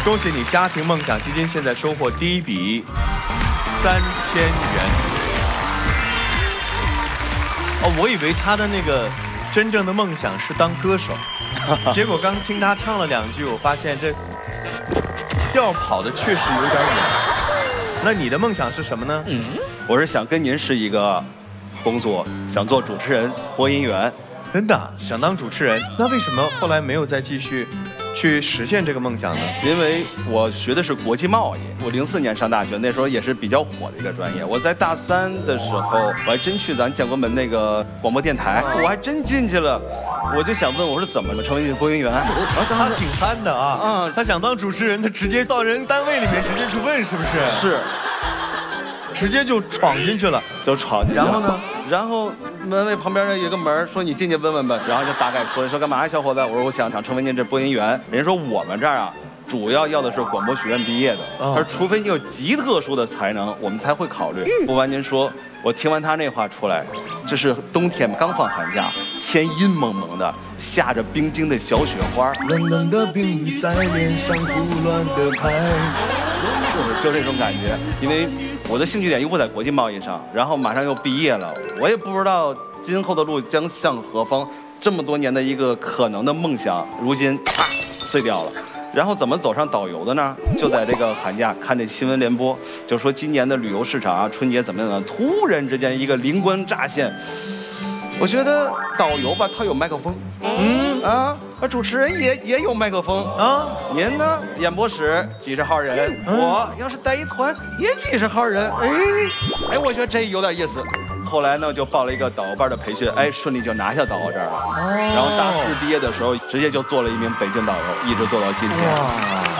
恭喜你，家庭梦想基金现在收获第一笔3000元。哦，我以为他的那个真正的梦想是当歌手，结果刚听他唱了2句，我发现这调跑的确实有点远。那你的梦想是什么呢？ 我是想跟您是一个工作，想做主持人、播音员。 真的想当主持人？那为什么后来没有再继续去实现这个梦想呢？ 因为我学的是国际贸易，我04年上大学，那时候也是比较火的一个专业。我在大3的时候，我还真去咱建国门那个广播电台，我还真进去了。我就想问，我是怎么成为播音员？ 他挺憨的啊，他想当主持人，他直接到人单位里面直接去问，是不是？ 是， 直接就闯进去了， 就闯进去了。 然后呢？ 然后门卫旁边有个门，说你进去问问吧。然后就大概说干嘛呀，小伙子？我说我想成为您这播音员。人家说我们这儿啊，主要的是广播学院毕业的。他说除非你有极特殊的才能，我们才会考虑。不瞒您说，我听完他那话出来，这是冬天刚放寒假，天阴蒙蒙的，下着冰晶的小雪花， 冷冷的冰雨在脸上胡乱的拍， 就这种感觉。因为我的兴趣点又不在国际贸易上，然后马上又毕业了，我也不知道今后的路将向何方。这么多年的一个可能的梦想，如今啪碎掉了。然后怎么走上导游的呢？就在这个寒假看这新闻联播，就说今年的旅游市场啊，春节怎么样呢？突然之间一个灵光乍现，我觉得导游吧，他有麦克风，主持人也有麦克风啊。您呢，演播室几十号人，我要是带一团也几十号人，哎，我觉得这有点意思。后来呢，就报了一个导游班的培训，顺利就拿下导游证了。然后大4毕业的时候，直接就做了一名北京导游，一直做到今天。 哇，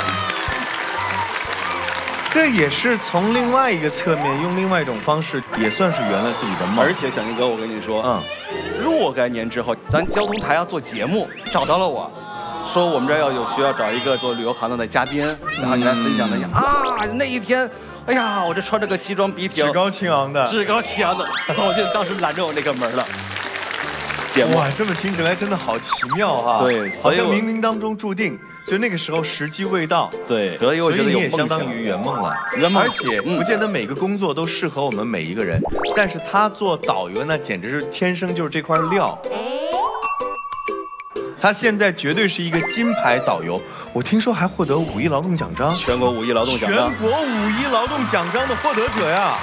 这也是从另外一个侧面，用另外一种方式，也算是圆了自己的梦。 而且小宁哥，我跟你说，若干年之后，咱交通台要做节目，找到了我，说我们这儿需要找一个做旅游行当的嘉宾，然后你来分享分享那一天。哎呀，我这穿着个西装笔挺， 趾高气昂的， 走进当时拦着我那个门了。 哇，这么听起来真的好奇妙哈！ 对， 好像冥冥当中注定，就那个时候时机未到。 对，所以我觉得你也相当于圆梦了。而且不见得每个工作都适合我们每一个人，但是他做导游那简直是天生就是这块料。他现在绝对是一个金牌导游，我听说还获得5亿劳动奖章， 全国5亿劳动奖章， 全国5亿劳动奖章的获得者呀！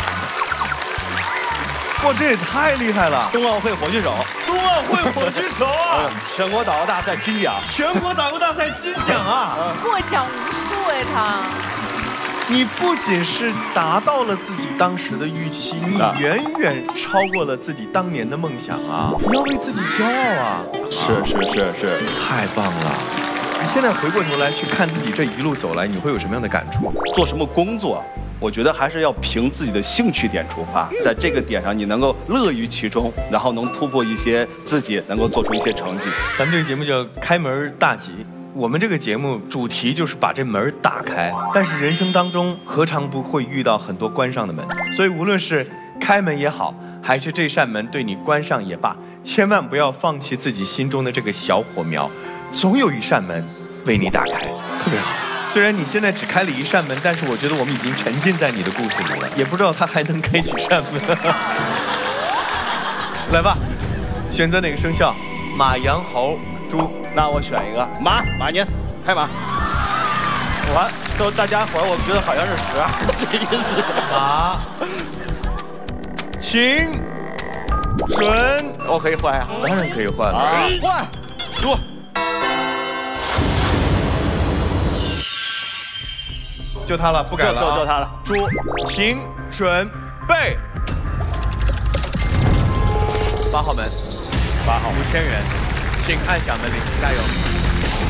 哇，这也太厉害了！ 冬奥会火炬手， 啊！ 全国导游大赛金奖， 全国导游大赛金奖啊！ 获奖无数哎，他。 你不仅是达到了自己当时的预期，你远远超过了自己当年的梦想啊！你要为自己骄傲啊！ 是， 太棒了！你现在回过头来去看自己这一路走来，你会有什么样的感触？ 做什么工作，我觉得还是要凭自己的兴趣点出发，在这个点上你能够乐于其中，然后能突破一些自己，能够做出一些成绩。 咱们这个节目叫开门大吉。我们这个节目主题就是把这门打开，但是人生当中何尝不会遇到很多关上的门，所以无论是开门也好，还是这扇门对你关上也罢，千万不要放弃自己心中的这个小火苗，总有一扇门为你打开，特别好。虽然你现在只开了一扇门，但是我觉得我们已经沉浸在你的故事里了，也不知道他还能开几扇门。来吧，选择哪个生肖？马、羊、猴、猪。 那我选一个马年，开马。大家伙儿，我觉得好像是12这意思。 马、禽、准， 我可以换呀？ 当然可以换了。 换，猪。 就他了，不改了。 就他了。 猪、禽、准、备。8号门，5000元，请按响门铃，加油。